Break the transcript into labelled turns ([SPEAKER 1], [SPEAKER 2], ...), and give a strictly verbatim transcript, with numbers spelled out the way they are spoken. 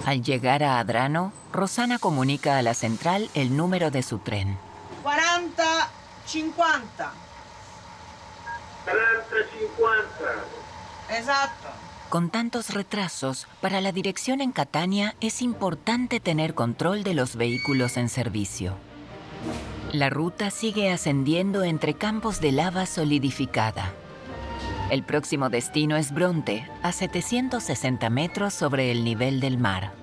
[SPEAKER 1] Al llegar a Adrano, Rosana comunica a la central el número de su tren.
[SPEAKER 2] cuarenta cincuenta.
[SPEAKER 3] cuarenta cincuenta.
[SPEAKER 2] Exacto.
[SPEAKER 1] Con tantos retrasos, para la dirección en Catania es importante tener control de los vehículos en servicio. La ruta sigue ascendiendo entre campos de lava solidificada. El próximo destino es Bronte, a setecientos sesenta metros sobre el nivel del mar.